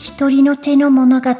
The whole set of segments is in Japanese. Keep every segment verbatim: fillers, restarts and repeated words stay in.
一人の手の物語。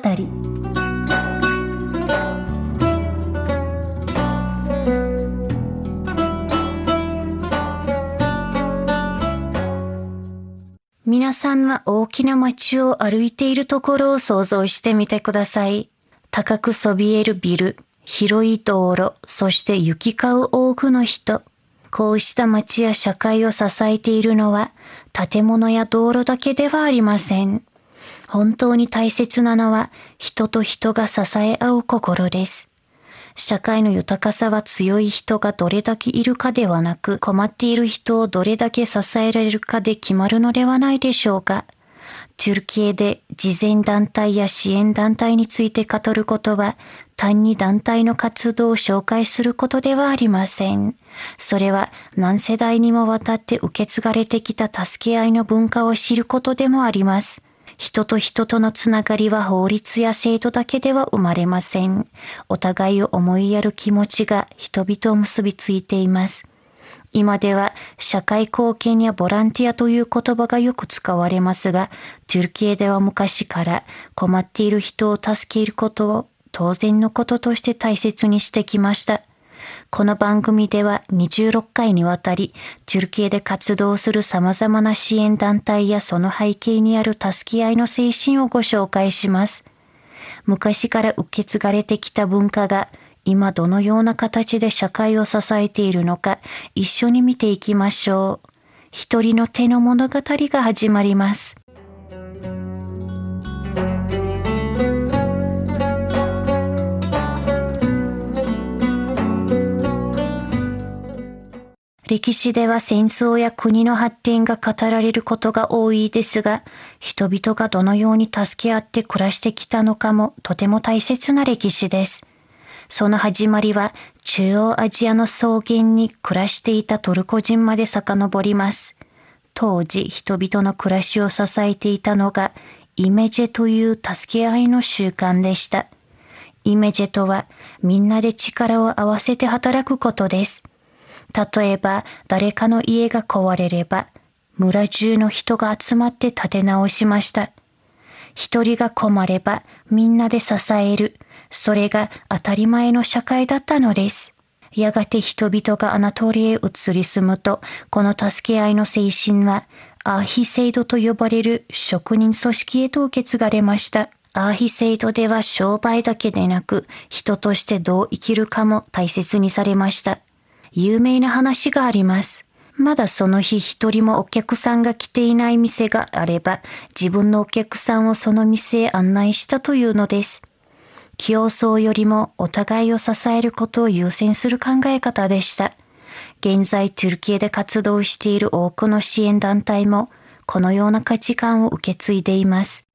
皆さんは大きな街を歩いているところを想像してみてください。高くそびえるビル、広い道路、そして行き交う多くの人。こうした街や社会を支えているのは建物や道路だけではありません。本当に大切なのは人と人が支え合う心です。社会の豊かさは強い人がどれだけいるかではなく、困っている人をどれだけ支えられるかで決まるのではないでしょうか。トゥルキエで慈善団体や支援団体について語ることは、単に団体の活動を紹介することではありません。それは何世代にもわたって受け継がれてきた助け合いの文化を知ることでもあります。人と人とのつながりは法律や制度だけでは生まれません。お互いを思いやる気持ちが人々を結びついています。今では社会貢献やボランティアという言葉がよく使われますが、トゥルキエでは昔から困っている人を助けることを当然のこととして大切にしてきました。この番組ではにじゅうろっかいにわたり、トゥルキエで活動する様々な支援団体やその背景にある助け合いの精神をご紹介します。昔から受け継がれてきた文化が今どのような形で社会を支えているのか一緒に見ていきましょう。一人の手の物語が始まります。歴史では戦争や国の発展が語られることが多いですが、人々がどのように助け合って暮らしてきたのかもとても大切な歴史です。その始まりは中央アジアの草原に暮らしていたトルコ人まで遡ります。当時人々の暮らしを支えていたのがイメジェという助け合いの習慣でした。イメジェとはみんなで力を合わせて働くことです。例えば誰かの家が壊れれば村中の人が集まって建て直しました。一人が困ればみんなで支える。それが当たり前の社会だったのです。やがて人々がアナトリへ移り住むと、この助け合いの精神はアーヒ制度と呼ばれる職人組織へと受け継がれました。アーヒ制度では商売だけでなく、人としてどう生きるかも大切にされました。有名な話があります。まだその日一人もお客さんが来ていない店があれば、自分のお客さんをその店へ案内したというのです。競争よりもお互いを支えることを優先する考え方でした。現在トゥルキエで活動している多くの支援団体もこのような価値観を受け継いでいます。